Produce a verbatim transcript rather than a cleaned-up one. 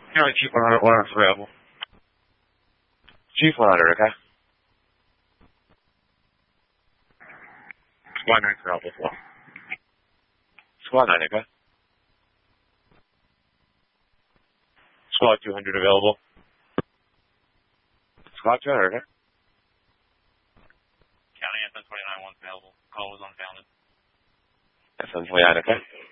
You know, Chief one hundred, one hundred available. Chief one hundred, okay? Squad nine available as well. Squad nine, okay? Squad two hundred available. Squad two hundred, okay? County S M twenty-nine, one's available. Call was unfounded. S M twenty-nine, okay?